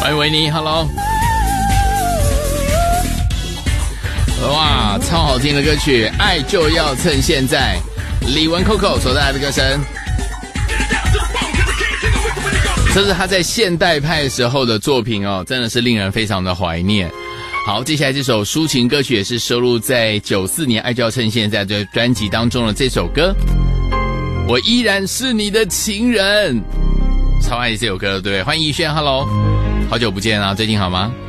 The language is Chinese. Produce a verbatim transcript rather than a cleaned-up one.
欢迎维尼 ，Hello。哇，超好听的歌曲，爱就要趁现在。李玟 Coco 所带来的歌声，这是他在现代派时候的作品哦，真的是令人非常的怀念。好，接下来这首抒情歌曲也是收录在九四年《爱就要趁现在》的专辑当中的这首歌，我依然是你的情人，超爱这首歌，对不对？欢迎逸轩 ，Hello， 好久不见啊，最近好吗？